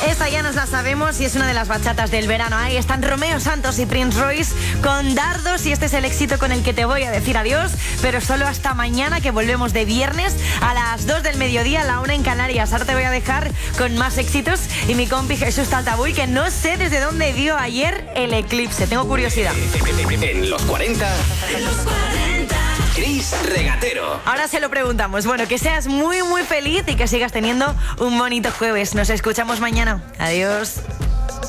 Esta ya nos la sabemos y es una de las bachatas del verano. Ahí están Romeo Santos y Prince Royce con Dardos, y este es el éxito con el que te voy a decir adiós, pero solo hasta mañana, que volvemos de viernes a las 2 del mediodía, a la 1 en Canarias. Ahora te voy a dejar con más éxitos y mi compi Jesús Taltabuy, que no sé desde dónde vio ayer el eclipse. Tengo curiosidad. En los 40... Chris Regatero. Ahora se lo preguntamos. Bueno, que seas muy, muy feliz y que sigas teniendo un bonito jueves. Nos escuchamos mañana. Adiós.